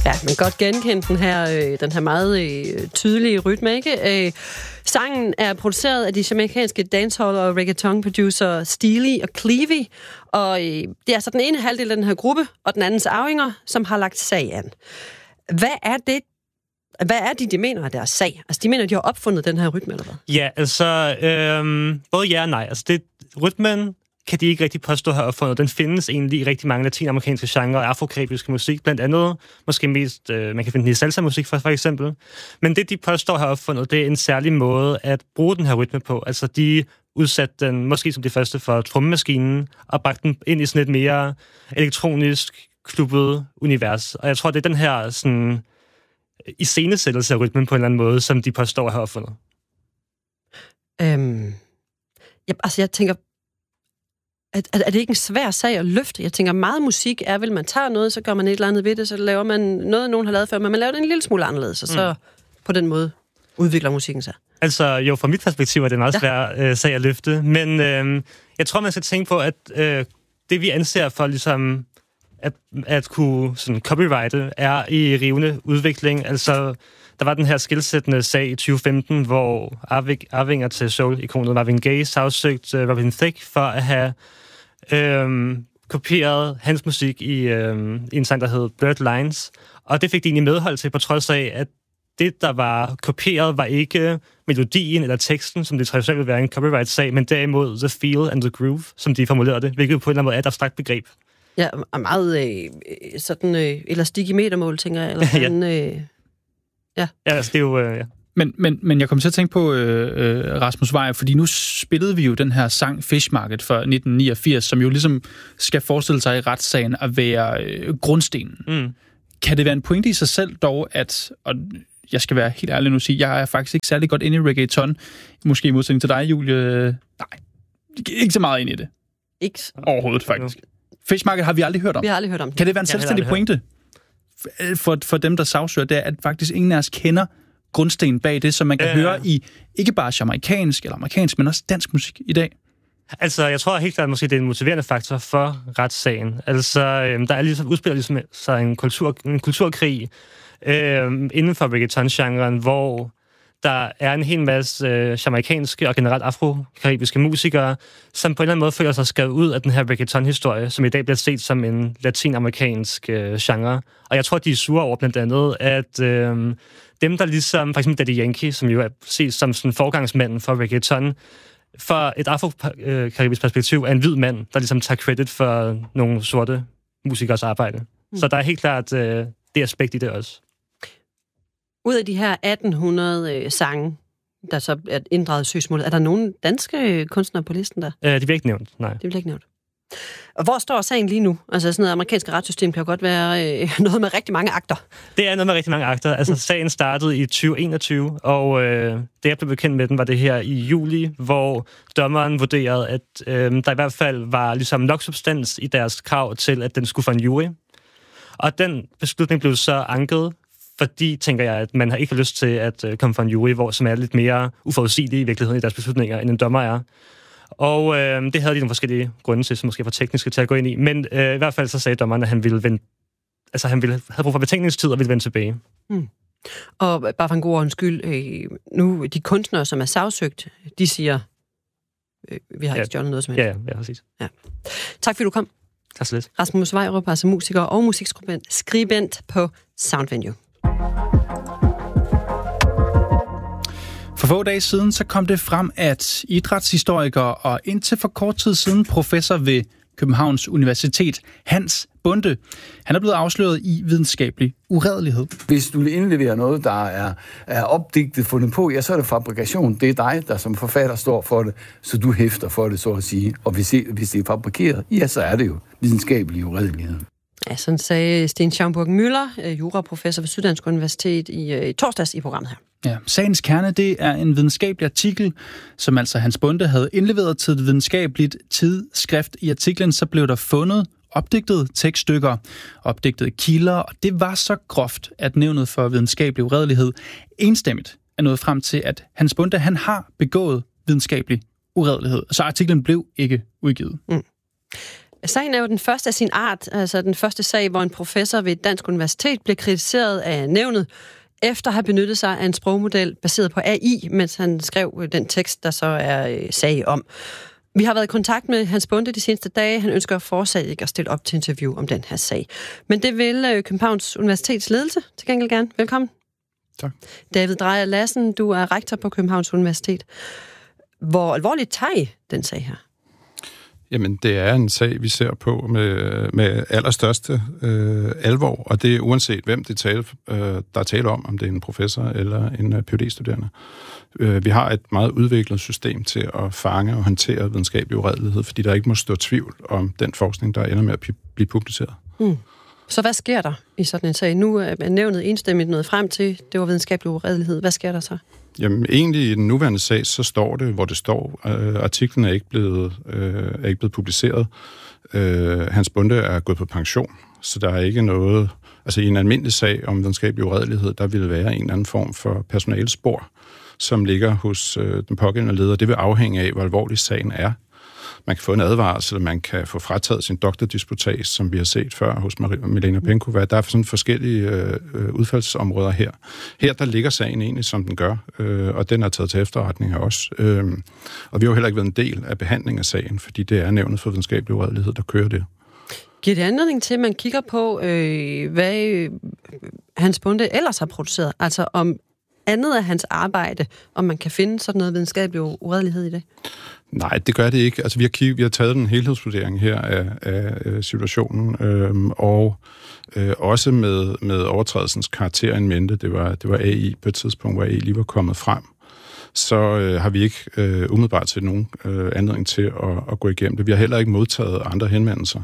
Ja, man kan godt genkende den her meget tydelige rytme, ikke? Sangen er produceret af de jamaicanske dancehall- og reggaeton-producer Steely og Clevie, og det er altså den ene halvdel af den her gruppe, og den andens arvinger, som har lagt sag an. Hvad er de mener af deres sag? Altså, de mener, de har opfundet den her rytme, eller hvad? Ja, altså, både ja og nej. Altså, rytmen kan de ikke rigtig påstå at have opfundet. Den findes egentlig i rigtig mange latinamerikanske genrer og afrokaribiske musik, blandt andet, måske mest, man kan finde den i salsa-musik for eksempel. Men det, de påstår at have opfundet, det er en særlig måde at bruge den her rytme på. Altså, de udsatte den, måske som det første, for trommemaskinen, og bragte den ind i sådan et mere elektronisk, klubbet univers. Og jeg tror, det er den her sådan iscenesættelse af rytmen på en eller anden måde, som de påstår at have opfundet. Jeg tænker, er det ikke en svær sag at løfte? Jeg tænker, meget musik er vel, man tager noget, så gør man et eller andet ved det, så laver man noget, nogen har lavet før, men man laver det en lille smule anderledes, og så på den måde udvikler musikken sig. Altså, jo, fra mit perspektiv er det en meget svær sag at løfte, men jeg tror, man skal tænke på, at det, vi anser for ligesom at kunne sådan copyrighte, er i rivende udvikling. Altså, der var den her skelsættende sag i 2015, hvor arvinger til soul-ikonet Marvin Gaye sagsøgte Robin Thicke for at have kopieret hans musik i en sang, der hed Blurred Lines. Og det fik de egentlig medhold til, på trods af, at det, der var kopieret, var ikke melodien eller teksten, som det traditionelt vil være en copyright-sag, men derimod the feel and the groove, som de formulerede det, hvilket på en eller anden måde er et abstrakt begreb. Ja, og meget sådan elastik i metermål, tænker jeg. Eller sådan, ja, altså det er jo... Ja. Men jeg kom til at tænke på Rasmus Weyer, fordi nu spillede vi jo den her sang Fish Market fra 1989, som jo ligesom skal forestille sig i retssagen at være grundstenen. Mm. Kan det være en pointe i sig selv dog, at... Og jeg skal være helt ærlig nu og sige, jeg er faktisk ikke særlig godt inde i reggaeton, måske i modsætning til dig, Julie. Nej, ikke så meget ind i det. Ikke overhovedet, faktisk. Fish Market har vi aldrig hørt om. Vi har aldrig hørt om det. Kan det være en selvstændig pointe for dem, der sagsøger, det er, at faktisk ingen af os kender grundstenen bag det, som man kan høre i ikke bare jamaikansk eller amerikansk, men også dansk musik i dag? Altså, jeg tror helt klart, måske det er en motiverende faktor for retssagen. Altså, der er ligesom, udspiller sig en kulturkrig inden for reggaeton-genren, hvor der er en hel masse jamaikanske og generelt afrokaribiske musikere, som på en eller anden måde føler sig skrevet ud af den her reggaeton-historie, som i dag bliver set som en latinamerikansk genre. Og jeg tror, de er sure over blandt andet, at dem, der ligesom, for eksempel Daddy Yankee, som jo er set som sådan forgangsmanden for reggaeton, for et afrokaribisk perspektiv er en hvid mand, der ligesom tager credit for nogle sorte musikers arbejde. Så der er helt klart det aspekt i det også. Ud af de her 1800 sange, der så er inddraget i søgsmålet, er der nogen danske kunstnere på listen der? De bliver ikke nævnt, nej. Det bliver ikke nævnt. Og hvor står sagen lige nu? Altså sådan noget amerikansk retssystem kan jo godt være noget med rigtig mange akter. Det er noget med rigtig mange akter. Altså sagen startede i 2021, og det jeg blev bekendt med den var det her i juli, hvor dommeren vurderede, at der i hvert fald var ligesom nok substans i deres krav til, at den skulle få en jury. Og den beslutning blev så anket, fordi, tænker jeg, at man har ikke lyst til at komme fra en jury, som er lidt mere uforudsigelig i virkeligheden i deres beslutninger, end en dommer er. Og det havde de nogle forskellige grunde til, som måske var tekniske til at gå ind i. Men i hvert fald så sagde dommeren, at han ville havde brug for betænkningstid og ville vende tilbage. Mm. Og bare for en god ordens skyld, nu de kunstnere, som er sagsøgt, de siger, vi har ikke stjålet noget som helst. Ja, præcis. Ja. Tak fordi du kom. Tak så lidt. Rasmus Weyerup, altså musiker og musikskribent på Soundvenue. For få dage siden så kom det frem, at idrætshistoriker og indtil for kort tid siden professor ved Københavns Universitet, Hans Bonde, han er blevet afsløret i videnskabelig uredelighed. Hvis du indleverer noget, der er opdigtet, fundet på, ja, så er det fabrikation. Det er dig, der som forfatter står for det, så du hæfter for det, så at sige. Og hvis det er fabrikeret, ja, så er det jo videnskabelig uredelighed. Ja, sådan sagde Sten Schaumburg-Müller, juraprofessor ved Syddansk Universitet i torsdags i programmet her. Ja, sagens kerne, det er en videnskabelig artikel, som altså Hans Bonde havde indleveret til et videnskabeligt tidsskrift. I artiklen så blev der fundet opdigtede tekststykker, opdigtede kilder, og det var så groft, at Nævnet for Videnskabelig Uredelighed enstemmigt er nået frem til, at Hans Bonde, han har begået videnskabelig uredelighed. Så artiklen blev ikke udgivet. Sagen er jo den første af sin art, altså den første sag, hvor en professor ved et dansk universitet bliver kritiseret af nævnet, efter at have benyttet sig af en sprogmodel baseret på AI, mens han skrev den tekst, der så er sag om. Vi har været i kontakt med Hans Bonde de seneste dage. Han ønsker fortsat ikke at stille op til interview om den her sag. Men det vil Københavns Universitets ledelse til gengæld gerne. Velkommen. Tak. David Dreyer Lassen, du er rektor på Københavns Universitet. Hvor alvorligt tager I den sag her? Jamen, det er en sag, vi ser på med allerstørste alvor, og det er uanset hvem der er tale om det er en professor eller en Ph.D.-studerende. Vi har et meget udviklet system til at fange og håndtere videnskabelig uredelighed, fordi der ikke må stå tvivl om den forskning, der ender med at blive publiceret. Så hvad sker der i sådan en sag? Nu er nævnet enstemmigt nået frem til, det var videnskabelig uredelighed. Hvad sker der så? Jamen, egentlig i den nuværende sag, så står det, hvor det står. Artiklen er ikke blevet publiceret. Hans Bonde er gået på pension, så der er ikke noget... Altså, i en almindelig sag om videnskabelig uredelighed, der vil være en eller anden form for personalespor, som ligger hos den pågældende leder. Det vil afhænge af, hvor alvorlig sagen er. Man kan få en advarsel, man kan få frataget sin doktordisputats, som vi har set før hos Milena Penkova. Der er sådan forskellige udfaldsområder her. Her, der ligger sagen egentlig, som den gør, og den er taget til efterretning af os. Og vi har jo heller ikke været en del af behandlingen af sagen, fordi det er nævnet for videnskabelig uredelighed, der kører det. Giver det anledning til, at man kigger på, hvad Hans Bonde ellers har produceret? Altså om andet af hans arbejde, om man kan finde sådan noget videnskabelig uredelighed i det? Nej, det gør det ikke. Altså, vi har taget en helhedsvurdering her af situationen, og også med overtrædelsens karakter en mente. Det var AI på et tidspunkt, hvor AI lige var kommet frem. Så har vi ikke umiddelbart set nogen anledning til at gå igennem det. Vi har heller ikke modtaget andre henvendelser.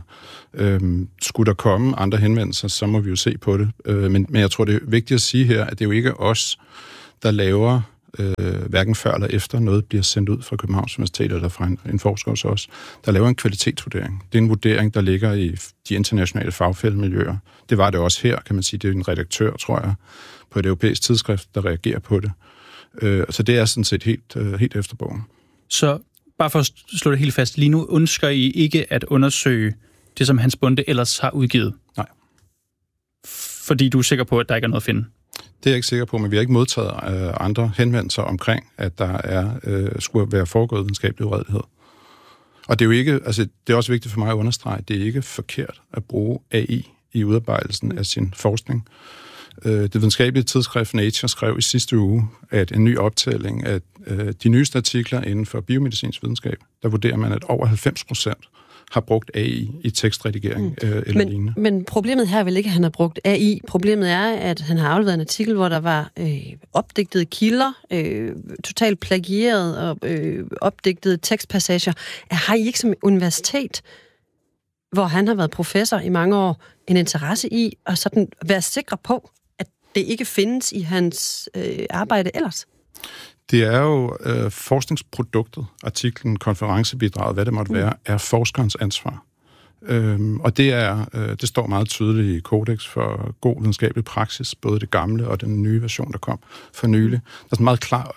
Skulle der komme andre henvendelser, så må vi jo se på det. Men jeg tror, det er vigtigt at sige her, at det er jo ikke os, der laver hverken før eller efter noget bliver sendt ud fra Københavns Universitet eller fra en forsker hos os, der laver en kvalitetsvurdering. Det er en vurdering, der ligger i de internationale fagfællemiljøer. Det var det også her, kan man sige. Det er en redaktør, tror jeg, på et europæisk tidsskrift, der reagerer på det. Så det er sådan set helt efter bogen. Så bare for at slå det helt fast, lige nu ønsker I ikke at undersøge det, som Hans Bonde ellers har udgivet? Nej. Fordi du er sikker på, at der ikke er noget at finde? Det er jeg ikke sikker på, men vi har ikke modtaget andre henvendelser omkring, at der skulle være foregået videnskabelig uredelighed. Og det er jo ikke, altså det er også vigtigt for mig at understrege, at det er ikke forkert at bruge AI i udarbejdelsen af sin forskning. Det videnskabelige tidsskrift Nature skrev i sidste uge, at en ny optælling af de nyeste artikler inden for biomedicinsk videnskab, der vurderer man, at over 90% har brugt AI i tekstredigering eller lignende. Men problemet her er vel ikke, at han har brugt AI. Problemet er, at han har afleveret en artikel, hvor der var opdigtede kilder, totalt plagieret og opdigtede tekstpassager. Har I ikke som universitet, hvor han har været professor i mange år, en interesse i at sådan være sikre på, at det ikke findes i hans arbejde ellers? Det er jo forskningsproduktet, artiklen, konferencebidraget, hvad det måtte være, er forskerens ansvar. Og det står meget tydeligt i Kodex for god videnskabelig praksis, både det gamle og den nye version, der kom for nylig. Der er sådan en meget klar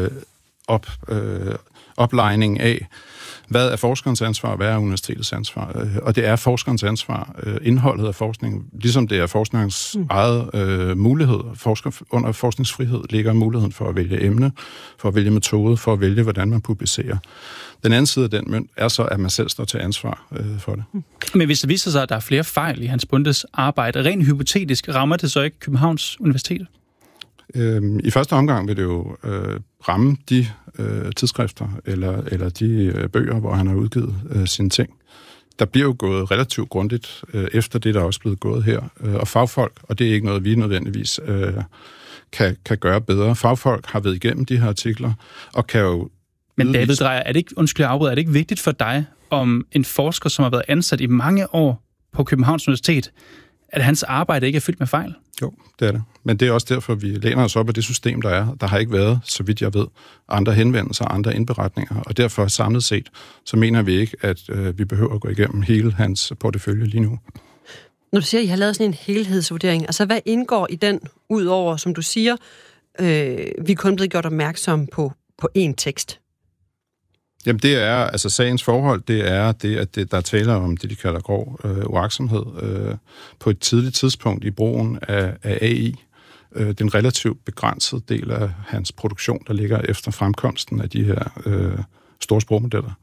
oplejning af, hvad er forskerens ansvar, og hvad er universitetets ansvar? Og det er forskerens ansvar, indholdet af forskningen, ligesom det er forskningens eget mulighed. Under forskningsfrihed ligger muligheden for at vælge emne, for at vælge metode, for at vælge, hvordan man publicerer. Den anden side af den mønt er så, at man selv står til ansvar for det. Men hvis det viser sig, at der er flere fejl i Hans Bondes arbejde, rent hypotetisk, rammer det så ikke Københavns Universitet? I første omgang vil det jo ramme de tidsskrifter eller de bøger, hvor han har udgivet sine ting. Der bliver jo gået relativt grundigt efter det, der er også blevet gået her. Og fagfolk, og det er ikke noget, vi nødvendigvis kan gøre bedre. Fagfolk har været igennem de her artikler, og kan jo... Men David Dreyer, er det ikke vigtigt for dig, om en forsker, som har været ansat i mange år på Københavns Universitet, at hans arbejde ikke er fyldt med fejl? Jo, det er det. Men det er også derfor, vi læner os op af det system, der er. Der har ikke været, så vidt jeg ved, andre henvendelser, andre indberetninger, og derfor samlet set, så mener vi ikke, at vi behøver at gå igennem hele hans portefølje lige nu. Når du siger, at I har lavet sådan en helhedsvurdering, altså hvad indgår i den, udover, som du siger, vi er kun blevet gjort opmærksom på én tekst? Jamen det er, altså sagens forhold, det er det, at der taler om det, de kalder grov uagtsomhed på et tidligt tidspunkt i brugen af AI. Den relativt begrænsede del af hans produktion, der ligger efter fremkomsten af de her store sprogmodeller.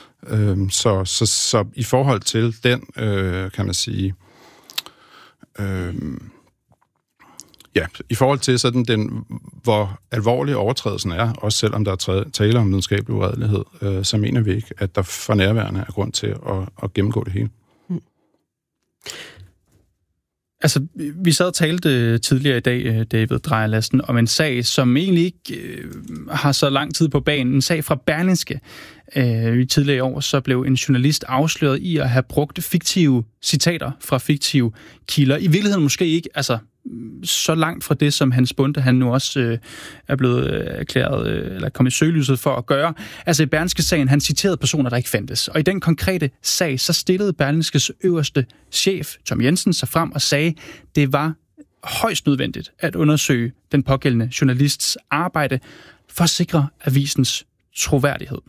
Så i forhold til den, kan man sige, i forhold til sådan hvor alvorlig overtrædelsen er, også selvom der er tale om videnskabelig uredelighed, så mener vi ikke, at der for nærværende er grund til at gennemgå det hele. Altså, vi sad og talte tidligere i dag, David Dreyer Lassen, om en sag, som egentlig ikke har så lang tid på banen. En sag fra Berlingske. Tidligere i år så blev en journalist afsløret i at have brugt fiktive citater fra fiktive kilder. I virkeligheden måske ikke så langt fra det, som Hans Bonde, han nu også er blevet erklæret, eller kommet i søgelyset for at gøre. Altså i Berlingske-sagen, han citerede personer, der ikke fandtes. Og i den konkrete sag, så stillede Berlingskes øverste chef, Tom Jensen, sig frem og sagde, det var højst nødvendigt at undersøge den pågældende journalists arbejde for at sikre avisens troværdighed.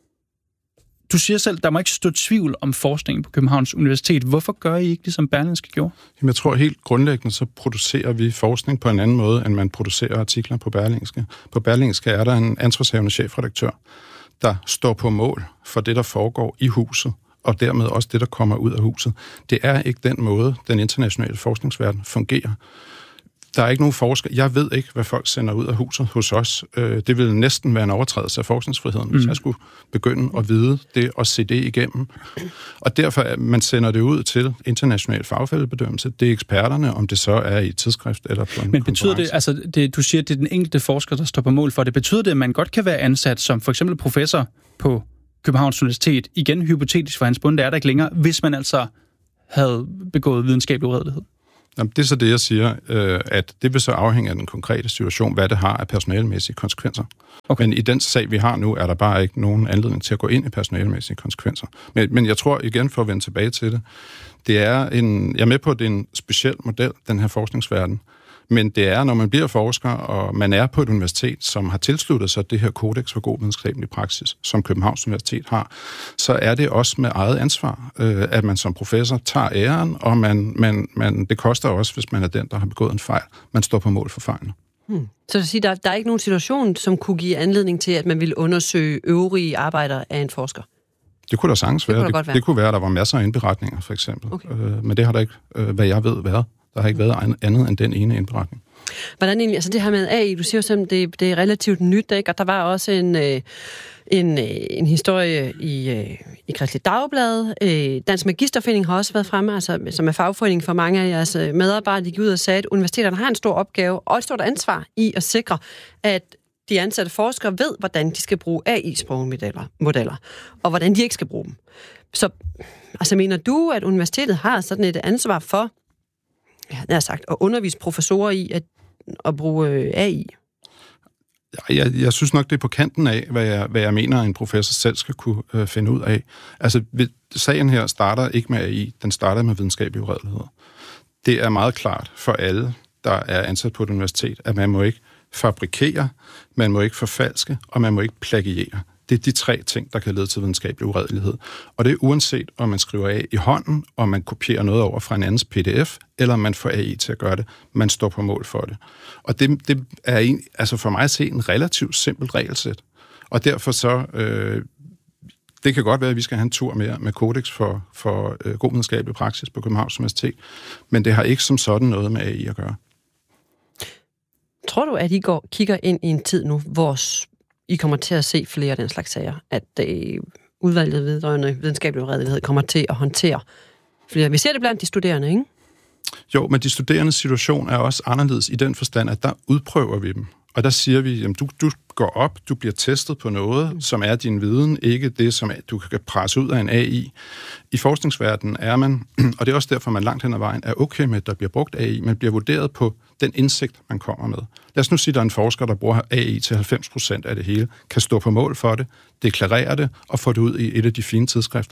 Du siger selv, der må ikke stå tvivl om forskningen på Københavns Universitet. Hvorfor gør I ikke det, som Berlingske gjorde? Jamen, jeg tror helt grundlæggende, så producerer vi forskning på en anden måde, end man producerer artikler på Berlingske. På Berlingske er der en ansvarshavende chefredaktør, der står på mål for det, der foregår i huset, og dermed også det, der kommer ud af huset. Det er ikke den måde, den internationale forskningsverden fungerer. Der er ikke nogen forsker. Jeg ved ikke, hvad folk sender ud af huset hos os. Det vil næsten være en overtrædelse af forskningsfriheden, hvis jeg skulle begynde at vide det og se det igennem. Og derfor, man sender det ud til international fagfællebedømmelse. Det er eksperterne, om det så er i et tidsskrift eller på en Men betyder det, du siger, at det er den enkelte forsker, der står på mål for det. Betyder det, at man godt kan være ansat som for eksempel professor på Københavns Universitet, igen hypotetisk for Hans Bonde, er der ikke længere, hvis man altså havde begået videnskabelig uredelighed? Jamen, det er så det, jeg siger, at det vil så afhænge af den konkrete situation, hvad det har af personalemæssige konsekvenser. Okay. Men i den sag, vi har nu, er der bare ikke nogen anledning til at gå ind i personalemæssige konsekvenser. Men jeg tror igen, for at vende tilbage til det, jeg er med på, at det er en speciel model, den her forskningsverden. Men det er, når man bliver forsker, og man er på et universitet, som har tilsluttet sig det her kodex for god videnskabelig praksis, som Københavns Universitet har, så er det også med eget ansvar, at man som professor tager æren, og det koster også, hvis man er den, der har begået en fejl. Man står på mål for fejlene. Så det siger, der er ikke nogen situation, som kunne give anledning til, at man ville undersøge øvrige arbejder af en forsker? Det kunne der sagtens være. Det kunne være, at der var masser af indberetninger, for eksempel. Okay. Men det har der ikke, hvad jeg ved, været. Der har ikke været andet end den ene indberetning. Hvordan egentlig, altså det her med AI, du siger jo simpelthen, det er relativt nyt, ikke? Og der var også en historie i Kristeligt Dagblad. Dansk Magisterforening har også været fremme, altså, som er fagforening for mange af jeres medarbejdere. De gik ud og sagde, at universiteterne har en stor opgave og et stort ansvar i at sikre, at de ansatte forskere ved, hvordan de skal bruge AI-sprogmodeller, og hvordan de ikke skal bruge dem. Så altså, mener du, at universitetet har sådan et ansvar for, at undervise professorer i at bruge AI? Jeg synes nok, det er på kanten af, hvad jeg mener, en professor selv skal kunne finde ud af. Altså, sagen her starter ikke med AI, den starter med videnskabelig uredelighed. Det er meget klart for alle, der er ansat på et universitet, at man må ikke fabrikere, man må ikke forfalske, og man må ikke plagiere. Det er de 3 ting, der kan lede til videnskabelig uredelighed. Og det er uanset, om man skriver af i hånden, og man kopierer noget over fra en andens pdf, eller man får AI til at gøre det. Man står på mål for det. Og det er for mig at se en relativt simpelt regelsæt. Og derfor så, det kan godt være, at vi skal have en tur mere med Codex for god videnskabelig praksis på Københavns Universitet, men det har ikke som sådan noget med AI at gøre. Tror du, at I kigger ind i en tid nu, hvor I kommer til at se flere af den slags sager, at udvalget vedrørende videnskabelig uredelighed kommer til at håndtere flere? Vi ser det blandt de studerende, ikke? Jo, men de studerendes situation er også anderledes i den forstand, at der udprøver vi dem. Og der siger vi, at du går op, du bliver testet på noget, som er din viden, ikke det, som du kan presse ud af en AI. I forskningsverdenen er man, og det er også derfor, man langt hen ad vejen er okay med, at der bliver brugt AI, men bliver vurderet på den indsigt, man kommer med. Lad os nu sige, at der er en forsker, der bruger AI til 90% af det hele, kan stå på mål for det, deklarere det og få det ud i et af de fine tidsskrifter.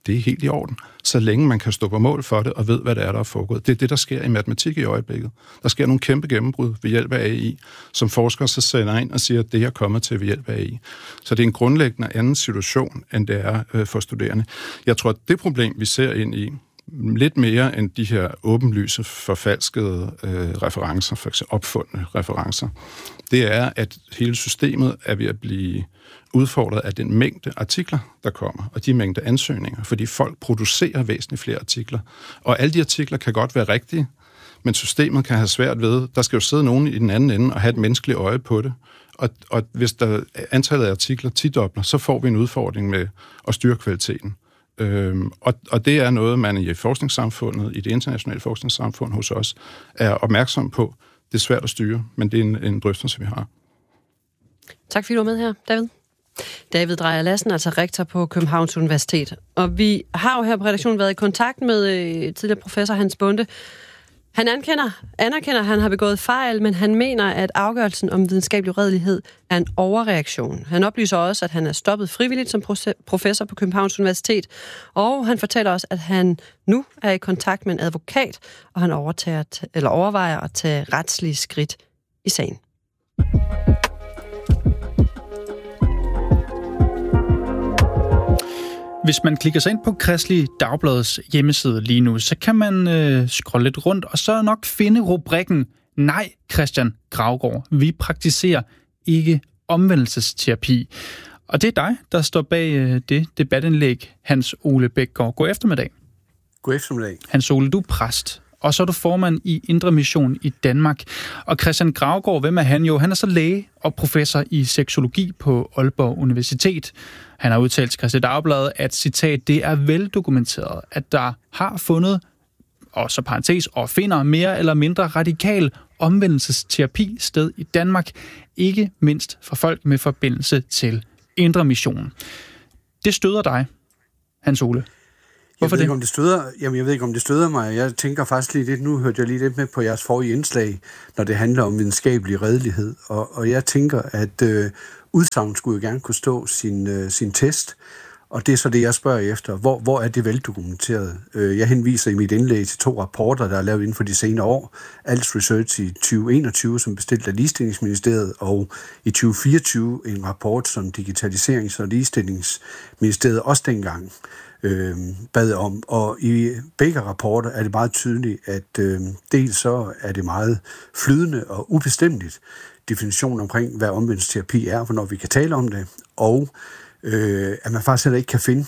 det er helt i orden, så længe man kan stå på mål for det og ved, hvad det er, der er foregået. Det er det, der sker i matematik i øjeblikket. Der sker nogle kæmpe gennembrud ved hjælp af AI, som forskere så sender ind og siger, at det er kommet til ved hjælp af AI. Så det er en grundlæggende anden situation, end det er for studerende. Jeg tror, at det problem, vi ser ind i, lidt mere end de her åbenlyse, forfalskede referencer, for eksempel opfundne referencer, det er, at hele systemet er ved at blive udfordret af den mængde artikler, der kommer, og de mængde ansøgninger, fordi folk producerer væsentligt flere artikler. Og alle de artikler kan godt være rigtige, men systemet kan have svært ved, der skal jo sidde nogen i den anden ende og have et menneskeligt øje på det. Og hvis der antallet af artikler tidobler, så får vi en udfordring med at styre kvaliteten. Og det er noget, man i forskningssamfundet, i det internationale forskningssamfund hos os, er opmærksom på. Det er svært at styre, men det er en drøftelse, vi har. Tak fordi du var med her, David. David Dreyer Lassen, altså rektor på Københavns Universitet. Og vi har jo her på redaktionen været i kontakt med tidligere professor Hans Bonde. Han anerkender, at han har begået fejl, men han mener, at afgørelsen om videnskabelig uredelighed er en overreaktion. Han oplyser også, at han er stoppet frivilligt som professor på Københavns Universitet, og han fortæller også, at han nu er i kontakt med en advokat, og han overvejer at tage retslige skridt i sagen. Hvis man klikker sig ind på Kristeligt Dagbladets hjemmeside lige nu, så kan man scrolle lidt rundt, og så nok finde rubrikken Nej, Christian Gravgaard, vi praktiserer ikke omvendelsesterapi. Og det er dig, der står bag det debatindlæg, Hans Ole Bækgaard. God eftermiddag. God eftermiddag. Hans Ole, du er præst, og så er du formand i Indre Mission i Danmark. Og Christian Gravgaard, hvem er han jo? Han er så læge og professor i seksologi på Aalborg Universitet. Han har udtalt til Kristeligt Dagblad, at citat, det er veldokumenteret, at der har fundet, og så parentes, og finder mere eller mindre radikal omvendelsesterapi sted i Danmark, ikke mindst for folk med forbindelse til Indre Mission. Det støder dig, Hans Ole. Hvorfor jeg ved ikke, om det støder mig. Jeg tænker faktisk lige lidt, nu hørte jeg lige lidt med på jeres forrige indslag, når det handler om videnskabelig redelighed. Og jeg tænker, at udsagn skulle jo gerne kunne stå sin test, og det er så det, jeg spørger efter. Hvor er det veldokumenteret? Jeg henviser i mit indlæg til 2 rapporter, der er lavet inden for de senere år. ALS Research i 2021, som bestilt af Ligestillingsministeriet, og i 2024 en rapport, som Digitaliserings- og Ligestillingsministeriet også dengang bad om. Og i begge rapporter er det meget tydeligt, at dels så er det meget flydende og ubestemmeligt definition omkring, hvad omvendelsesterapi er, hvornår vi kan tale om det, og at man faktisk heller ikke kan finde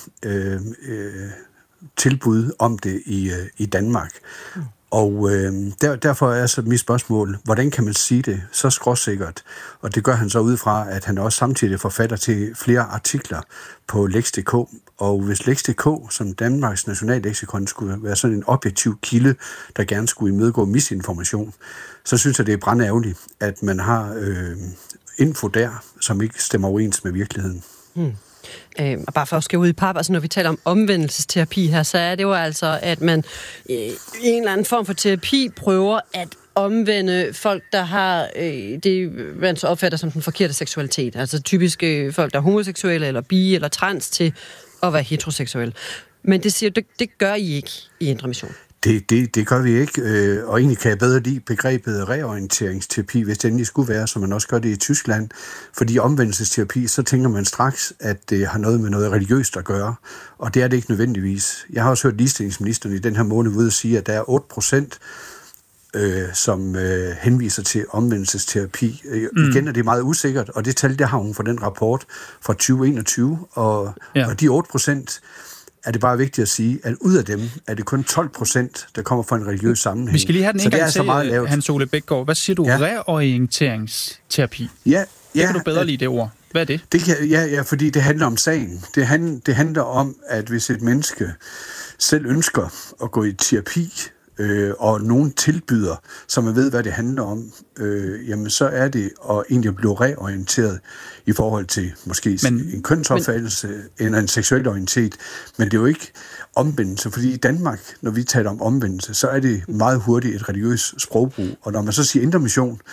tilbud om det i Danmark. Og derfor er så mit spørgsmål, hvordan kan man sige det så skråsikkert? Og det gør han så ud fra, at han også samtidig er forfatter til flere artikler på Lex.dk. Og hvis Lex.dk som Danmarks nationalleksikon skulle være sådan en objektiv kilde, der gerne skulle imødegå misinformation, så synes jeg, det er brandærgerligt, at man har info der, som ikke stemmer overens med virkeligheden. Og bare for at skære ud i pap, altså når vi taler om omvendelsesterapi her, så er det jo altså, at man i en eller anden form for terapi prøver at omvende folk, der har det, man så opfatter som den forkerte seksualitet. Altså typisk folk, der er homoseksuelle, eller bi, eller trans, til at være heteroseksuelle. Men det siger det gør I ikke i Indre Mission. Det gør vi ikke, og egentlig kan jeg bedre lide begrebet reorienteringsterapi, hvis det endelig skulle være, som man også gør det i Tyskland. Fordi omvendelsesterapi, så tænker man straks, at det har noget med noget religiøst at gøre, og det er det ikke nødvendigvis. Jeg har også hørt ligestillingsministeren i den her måned ude at sige, at der er 8%, som henviser til omvendelsesterapi. Igen er det meget usikkert, og det tal, der har hun fra den rapport fra 2021, og de 8%, er det bare vigtigt at sige, at ud af dem er det kun 12%, der kommer fra en religiøs sammenhæng. Vi skal lige have den en gang til, meget Hans Ole Bækgaard. Hvad siger du? Ja. Reorienteringsterapi. Ja. Kan du bedre lide det ord? Hvad er det? Fordi det handler om sagen. Det handler om, at hvis et menneske selv ønsker at gå i terapi, og nogen tilbyder, som man ved, hvad det handler om, jamen så er det at egentlig blive reorienteret i forhold til måske en kønsopfattelse eller en seksuel orientet. Men det er jo ikke omvendelse, fordi i Danmark, når vi taler om omvendelse, så er det meget hurtigt et religiøst sprogbrug. Og når man så siger Indre Mission,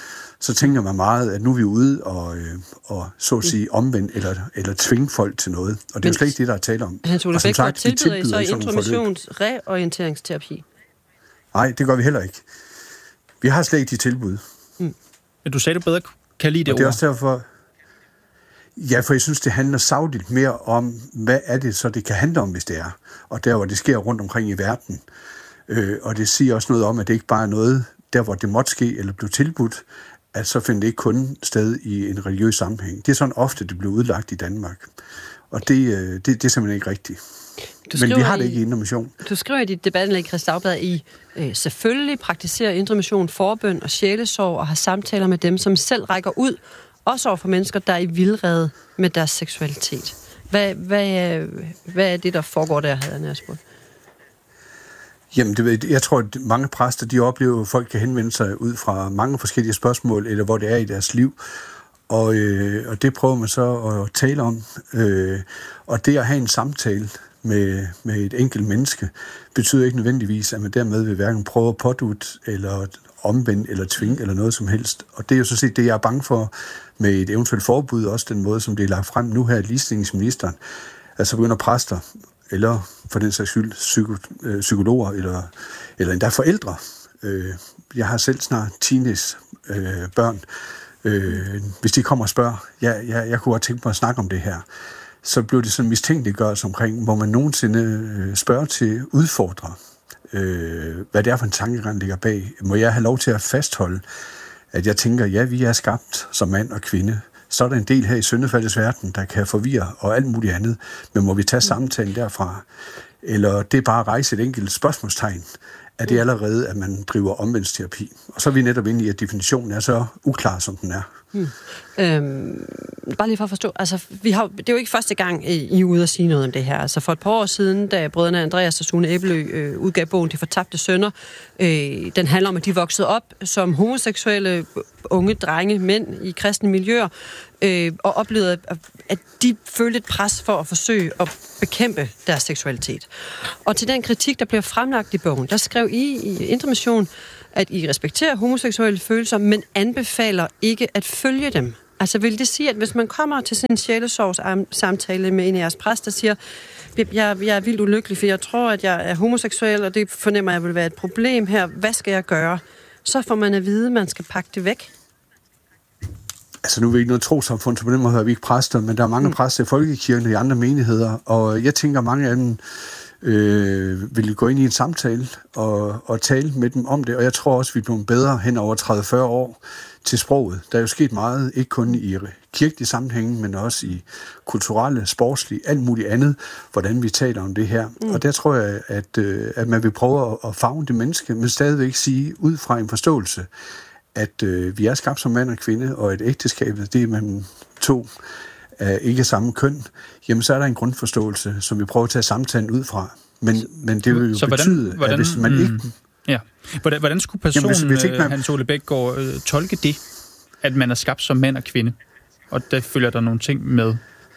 så tænker man meget, at nu er vi ude og så at sige omvendt eller tvinge folk til noget. Og det er jo slet ikke det, der er tale om. Hans Ole Bækgaard, tilbyder I så intromissions-reorienteringsterapi? Nej, det gør vi heller ikke. Vi har slet ikke de tilbud. Du sagde, du bedre kan lide det ord. Det er også derfor... Ja, for jeg synes, det handler sagligt mere om, hvad er det så, det kan handle om, hvis det er. Og der, hvor det sker rundt omkring i verden. Og det siger også noget om, at det ikke bare er noget, der hvor det måtte ske eller blev tilbudt, at så finder det ikke kun sted i en religiøs sammenhæng. Det er sådan ofte, det bliver udlagt i Danmark. Og det er simpelthen ikke rigtigt. Men vi har det ikke i Indre Mission. Du skriver i dit debatindlæg i Kristi Dagblad, I selvfølgelig praktiserer Indre Mission forbøn og sjælesorg og har samtaler med dem, som selv rækker ud, også over for mennesker, der er i vildrede med deres seksualitet. Hvad er det, der foregår der, havde jeg nær spurgt? Jamen, jeg tror, at mange præster, de oplever, at folk kan henvende sig ud fra mange forskellige spørgsmål, eller hvor det er i deres liv. Og det prøver man så at tale om. Og det at have en samtale med et enkelt menneske, betyder ikke nødvendigvis, at man dermed vil hverken prøve at pådutte, eller omvende, eller tvinge, eller noget som helst. Og det er jo så set det, jeg er bange for med et eventuelt forbud, også den måde, som det er lagt frem nu her i ligestillingsministeren. Altså begynder præster, eller for den sags skyld psykologer, eller endda forældre. Jeg har selv snart teenage børn. Hvis de kommer og spørger, jeg kunne godt tænke mig at snakke om det her, så bliver det sådan mistænkeliggjort omkring, hvor man nogensinde spørger til udfordrer, hvad det er for en tankegang, der ligger bag. Må jeg have lov til at fastholde, at jeg tænker, ja, vi er skabt som mand og kvinde. Så er der en del her i syndefaldets verden, der kan forvirre og alt muligt andet. Men må vi tage samtalen derfra? Eller det er bare at rejse et enkelt spørgsmålstegn? Er det allerede, at man driver omvendelsesterapi? Og så er vi netop inde i, at definitionen er så uklar, som den er. Bare lige for at forstå, altså, det er jo ikke første gang, I er ude at sige noget om det her. Altså for et par år siden, da brødrene Andreas og Sune Æbelø udgav bogen De Fortabte Sønner, den handler om, at de voksede op som homoseksuelle unge drenge, mænd i kristne miljøer, og oplevede, at de følte et pres for at forsøge at bekæmpe deres seksualitet. Og til den kritik, der bliver fremlagt i bogen, der skrev I Indre Mission, at I respekterer homoseksuelle følelser, men anbefaler ikke at følge dem. Altså vil det sige, at hvis man kommer til sådan en sjælesorgssamtale med en af jeres præster, der siger, jeg er vildt ulykkelig, for jeg tror, at jeg er homoseksuel, og det fornemmer jeg vil være et problem her. Hvad skal jeg gøre? Så får man at vide, at man skal pakke det væk. Altså nu er vi ikke noget trossamfund, så på den måde har vi ikke præster, men der er mange præster i folkekirken og i andre menigheder, og jeg tænker, mange af dem vil gå ind i en samtale og tale med dem om det, og jeg tror også, vi er blevet bedre hen over 30-40 år til sproget. Der er jo sket meget, ikke kun i kirkelige sammenhænge, men også i kulturelle, sportslige, alt muligt andet, hvordan vi taler om det her. Og der tror jeg, at man vil prøve at favne det menneske, men stadigvæk sige ud fra en forståelse, at vi er skabt som mand og kvinde, og et ægteskab, det er mellem to af ikke samme køn, jamen så er der en grundforståelse, som vi prøver at tage samtalen ud fra. Men det vil jo så betyde, at hvis man ikke... Ja. Hvordan skulle personen, Hans Ole Bækgaard, tolke det, at man er skabt som mand og kvinde? Og der følger der nogle ting med.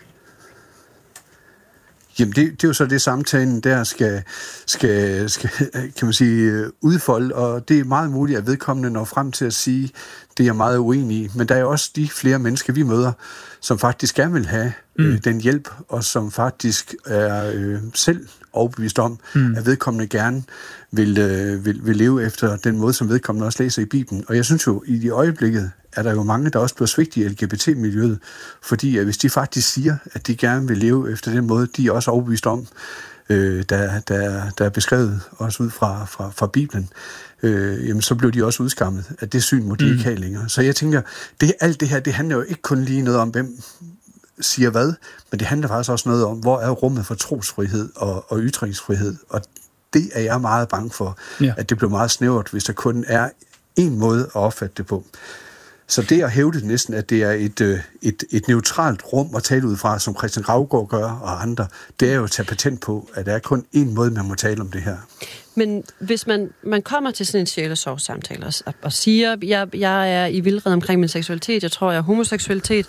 Jamen, det er jo så det, samtalen der skal kan man sige, udfolde, og det er meget muligt, at vedkommende når frem til at sige, det er meget uenig i. Men der er jo også de flere mennesker, vi møder, som faktisk gerne vil have den hjælp, og som faktisk er selv overbevist om, at vedkommende gerne vil leve efter den måde, som vedkommende også læser i Bibelen. Og jeg synes jo, i de øjeblikket er der jo mange, der også bliver svigt i LGBT-miljøet, fordi at hvis de faktisk siger, at de gerne vil leve efter den måde, de er også overbevist om, der er beskrevet også ud fra Bibelen, jamen så blev de også udskammet, at det syn må de ikke have længere. Så jeg tænker, alt det her, det handler jo ikke kun lige noget om, hvem siger hvad, men det handler faktisk også noget om, hvor er rummet for trosfrihed og ytringsfrihed, og det er jeg meget bange for, at det bliver meget snævert, hvis der kun er én måde at opfatte det på. Så det at hævde næsten, at det er et neutralt rum at tale ud fra, som Christian Raugård gør og andre, det er jo at tage patent på, at der er kun én måde, man må tale om det her. Men hvis man kommer til sådan en sjælesorgssamtale og siger, jeg er i vildrede omkring min seksualitet, jeg tror, jeg er homoseksualitet,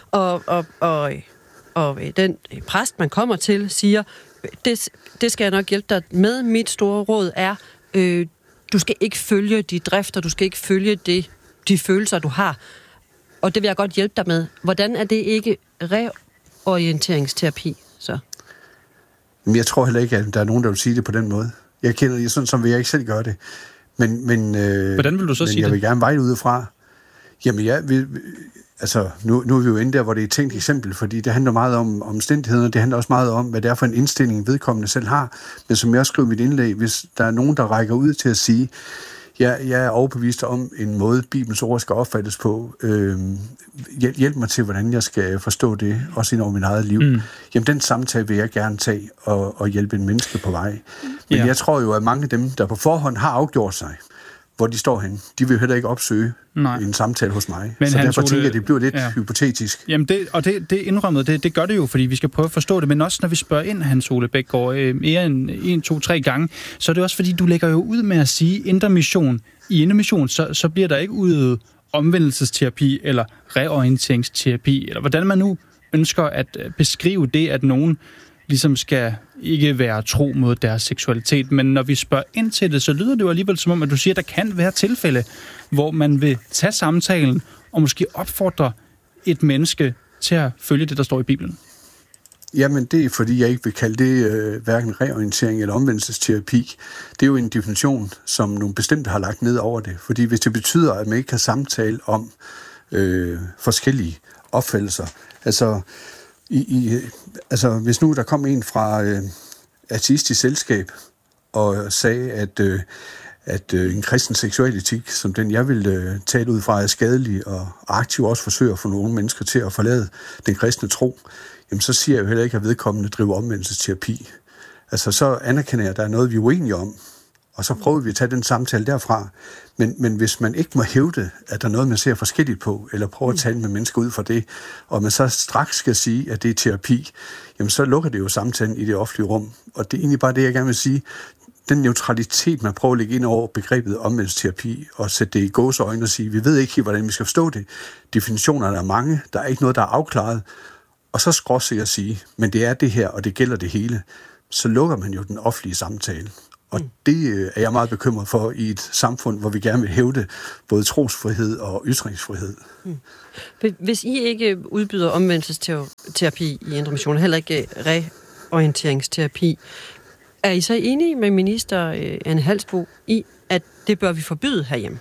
og den præst, man kommer til, siger, det skal jeg nok hjælpe dig med. Mit store råd er, du skal ikke følge de drifter, du skal ikke følge det de følelser, du har. Og det vil jeg godt hjælpe dig med. Hvordan er det ikke reorienteringsterapi, så? Men jeg tror heller ikke, at der er nogen, der vil sige det på den måde. Jeg kender det sådan, som vil jeg ikke selv gøre det. Men hvordan vil du så sige det? Jeg vil gerne vejle udefra. Jamen nu er vi jo inde der, hvor det er et tænkt eksempel, fordi det handler meget om omstændighederne, det handler også meget om, hvad det er for en indstilling, vedkommende selv har. Men som jeg også skriver i mit indlæg, hvis der er nogen, der rækker ud til at sige, jeg er overbevist om en måde, Bibelens ord skal opfattes på. Hjælp mig til, hvordan jeg skal forstå det, også ind over mit eget liv. Jamen, den samtale vil jeg gerne tage og hjælpe en menneske på vej. Men jeg tror jo, at mange af dem, der på forhånd har afgjort sig, hvor de står hen, de vil heller ikke opsøge en samtale hos mig. Men så derfor tænker jeg, at det bliver lidt hypotetisk. Jamen, det indrømmet, det gør det jo, fordi vi skal prøve at forstå det, men også når vi spørger ind, Hans Ole Bækgaard, mere end 1, 2, 3 gange, så er det også fordi, du lægger jo ud med at sige Indre Mission. I Indre Mission, så bliver der ikke udøvet omvendelsesterapi eller reorienteringsterapi, eller hvordan man nu ønsker at beskrive det, at nogen ligesom skal ikke være tro mod deres seksualitet. Men når vi spørger ind til det, så lyder det jo alligevel som om, at du siger, at der kan være tilfælde, hvor man vil tage samtalen og måske opfordre et menneske til at følge det, der står i Bibelen. Jamen, det er fordi, jeg ikke vil kalde det hverken reorientering eller omvendelsesterapi. Det er jo en definition, som nogle bestemte har lagt ned over det. Fordi hvis det betyder, at man ikke kan samtale om forskellige opfattelser, altså hvis nu der kom en fra ateistisk selskab og sagde, at en kristen seksualetik, som den jeg vil tale ud fra, er skadelig og aktivt også forsøger at få nogle mennesker til at forlade den kristne tro, jamen så siger jeg jo heller ikke, at vedkommende driver omvendelsesterapi. Altså så anerkender jeg, at der er noget, vi er uenige om, og så prøver vi at tage den samtale derfra. Men hvis man ikke må hævde, at der er noget, man ser forskelligt på, eller prøver at tale med mennesker ud fra det, og man så straks skal sige, at det er terapi, jamen så lukker det jo samtalen i det offentlige rum. Og det er egentlig bare det, jeg gerne vil sige. Den neutralitet, man prøver at lægge ind over begrebet omvendelsesterapi, og sætte det i gåseøjne og sige, vi ved ikke helt, hvordan vi skal forstå det. Definitionerne er mange, der er ikke noget, der er afklaret. Og så skrås jeg at sige, men det er det her, og det gælder det hele. Så lukker man jo den offentlige samtale. Og det er jeg meget bekymret for i et samfund, hvor vi gerne vil hævde både trosfrihed og ytringsfrihed. Hvis I ikke udbyder omvendelsesterapi i Indre Mission, heller ikke reorienteringsterapi, er I så enige med minister Anne Halsboe i, at det bør vi forbyde herhjemme?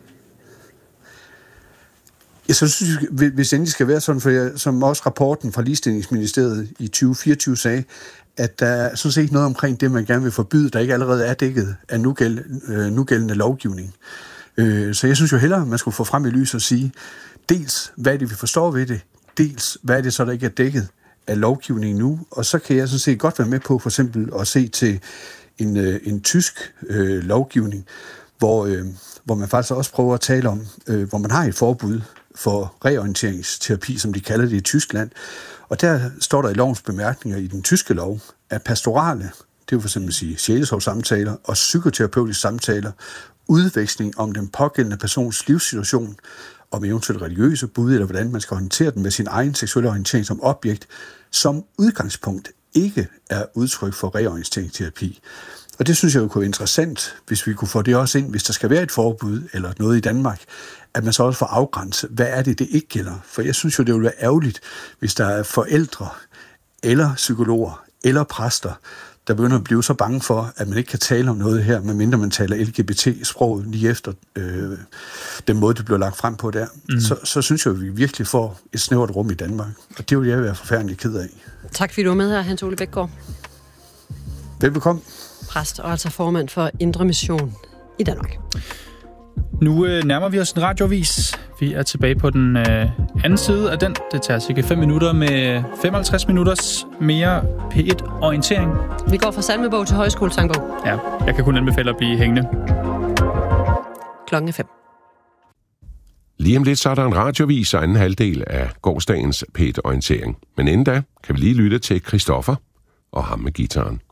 Jeg synes, hvis endelig skal være sådan, for som også rapporten fra Ligestillingsministeriet i 2024 sagde, at der er sådan set ikke noget omkring det, man gerne vil forbyde, der ikke allerede er dækket af nugældende lovgivning. Så jeg synes jo hellere, man skulle få frem i lys og sige, dels hvad er det, vi forstår ved det, dels hvad er det så, der ikke er dækket af lovgivningen nu, og så kan jeg sådan set godt være med på for eksempel at se til en tysk lovgivning, hvor man faktisk også prøver at tale om, hvor man har et forbud for reorienteringsterapi, som de kalder det i Tyskland. Og der står der i lovens bemærkninger i den tyske lov, at pastorale, det vil for eksempel sige sjælesovssamtaler og psykoterapeutiske samtaler, udveksling om den pågældende persons livssituation, om eventuelt religiøse bud, eller hvordan man skal håndtere den med sin egen seksuelle orientering som objekt, som udgangspunkt ikke er udtryk for reorienteringsterapi. Og det synes jeg jo kunne være interessant, hvis vi kunne få det også ind, hvis der skal være et forbud eller noget i Danmark, at man så også får afgrænset, hvad er det ikke gælder. For jeg synes jo, det ville være ærgerligt, hvis der er forældre, eller psykologer, eller præster, der begynder at blive så bange for, at man ikke kan tale om noget her, medmindre man taler LGBT-sprog lige efter den måde, det bliver lagt frem på der. Så synes jeg, at vi virkelig får et snævert rum i Danmark. Og det vil jeg være forfærdelig ked af. Tak fordi du var med her, Hans Ole Bækgaard. Velbekomme. Præst og altså formand for Indre Mission i Danmark. Nu nærmer vi os en radioavis. Vi er tilbage på den anden side af den. Det tager cirka 5 minutter med 55 minutters mere P1-orientering. Vi går fra salmebog til højskolesangbog. Ja, jeg kan kun anbefale at blive hængende. Klokken er 5. Lige om lidt så er der en radioavis og anden halvdel af gårsdagens P1-orientering. Men inden da kan vi lige lytte til Christoffer og ham med gitaren.